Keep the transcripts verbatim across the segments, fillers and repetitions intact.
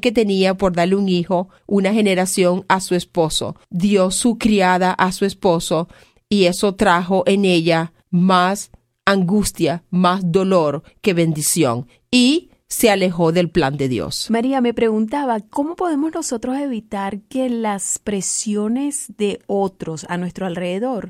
que tenía por darle un hijo, una generación a su esposo. Dio su criada a su esposo y eso trajo en ella más angustia, más dolor que bendición. Y se alejó del plan de Dios. María, me preguntaba, ¿cómo podemos nosotros evitar que las presiones de otros a nuestro alrededor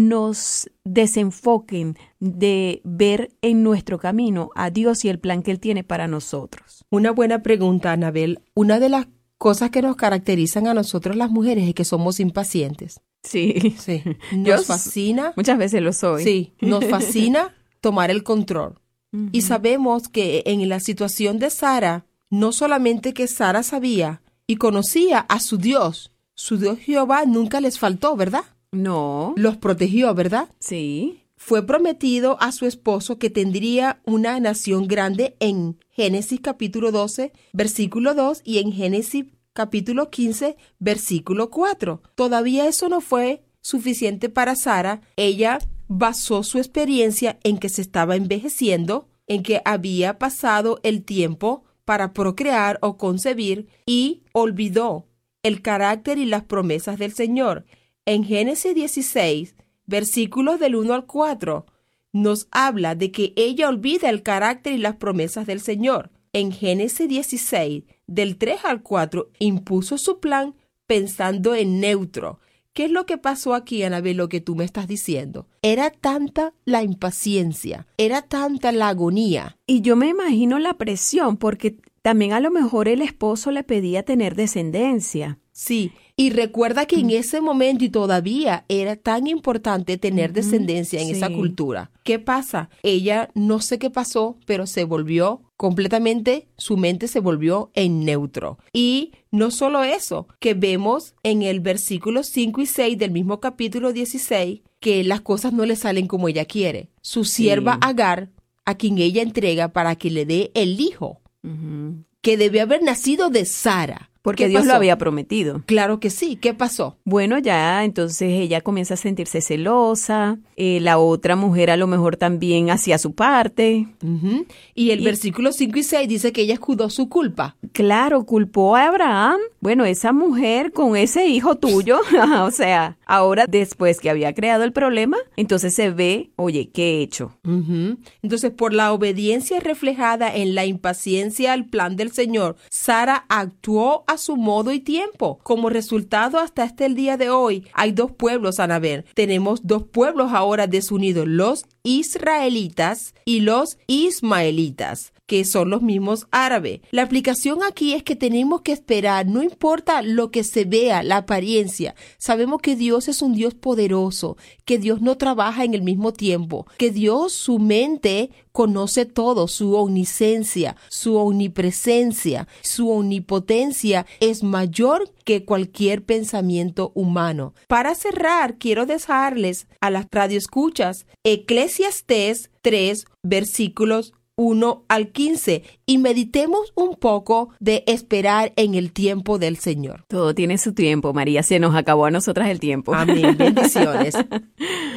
nos desenfoquen de ver en nuestro camino a Dios y el plan que Él tiene para nosotros? Una buena pregunta, Anabel. Una de las cosas que nos caracterizan a nosotros las mujeres es que somos impacientes. Sí. Sí. Nos Yo fascina. Muchas veces lo soy. Sí, nos fascina tomar el control. Uh-huh. Y sabemos que en la situación de Sara, no solamente que Sara sabía y conocía a su Dios, su Dios Jehová nunca les faltó, ¿verdad? No. Los protegió, ¿verdad? Sí. Fue prometido a su esposo que tendría una nación grande en Génesis capítulo doce, versículo dos, y en Génesis capítulo quince, versículo cuatro. Todavía eso no fue suficiente para Sara. Ella basó su experiencia en que se estaba envejeciendo, en que había pasado el tiempo para procrear o concebir y olvidó el carácter y las promesas del Señor. En Génesis dieciséis, versículos del uno al cuatro, nos habla de que ella olvida el carácter y las promesas del Señor. En Génesis dieciséis, del tres al cuatro, impuso su plan pensando en neutro. ¿Qué es lo que pasó aquí, Anabel, lo que tú me estás diciendo? Era tanta la impaciencia, era tanta la agonía. Y yo me imagino la presión, porque también a lo mejor el esposo le pedía tener descendencia. Sí, y recuerda que en ese momento y todavía era tan importante tener uh-huh. descendencia en sí. esa cultura. ¿Qué pasa? Ella no sé qué pasó, pero se volvió completamente, su mente se volvió en neutro. Y no solo eso, que vemos en el versículo cinco y seis del mismo capítulo dieciséis, que las cosas no le salen como ella quiere. Su sierva sí. Agar, a quien ella entrega para que le dé el hijo, uh-huh. que debe haber nacido de Sara. Porque Dios pasó? Lo había prometido. Claro que sí. ¿Qué pasó? Bueno, ya entonces ella comienza a sentirse celosa. Eh, la otra mujer a lo mejor también hacía su parte. Uh-huh. Y el y, versículo cinco y seis dice que ella escudó su culpa. Claro, culpó a Abraham. Bueno, esa mujer con ese hijo tuyo, o sea, ahora después que había creado el problema, entonces se ve, oye, ¿qué he hecho? Uh-huh. Entonces, por la obediencia reflejada en la impaciencia al plan del Señor, Sara actuó a su modo y tiempo. Como resultado, hasta este el día de hoy, hay dos pueblos, Anabel. Tenemos dos pueblos ahora desunidos, los israelitas y los ismaelitas, que son los mismos árabes. La aplicación aquí es que tenemos que esperar, no importa lo que se vea, la apariencia. Sabemos que Dios es un Dios poderoso, que Dios no trabaja en el mismo tiempo, que Dios, su mente, conoce todo, su omnisciencia, su omnipresencia, su omnipotencia es mayor que cualquier pensamiento humano. Para cerrar, quiero dejarles a las radioescuchas Eclesiastés tres, versículos uno al quince, y meditemos un poco de esperar en el tiempo del Señor. Todo tiene su tiempo, María. Se nos acabó a nosotras el tiempo. Amén. Bendiciones.